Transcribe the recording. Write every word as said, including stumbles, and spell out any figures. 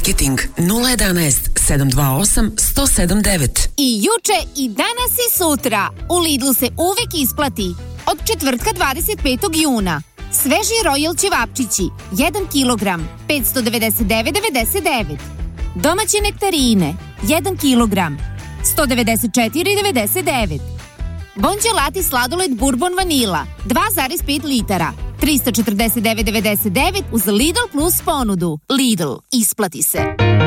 marketing nula jedanaest sedam dva osam jedan zero sedam devet. I juče i danas i sutra u Lidlu se uvek isplati. Od četvrtka dvadeset petog juna sveži Royal ćevapčići jedan kilogram petsto devedeset devet devedeset devet. Domaće nektarine jedan kilogram sto devedeset četiri devedeset devet. Bonđelati sladoled Bourbon vanila dva zarez pet litara trista četrdeset devet devedeset devet uz Lidl plus ponudu. Lidl, isplati se.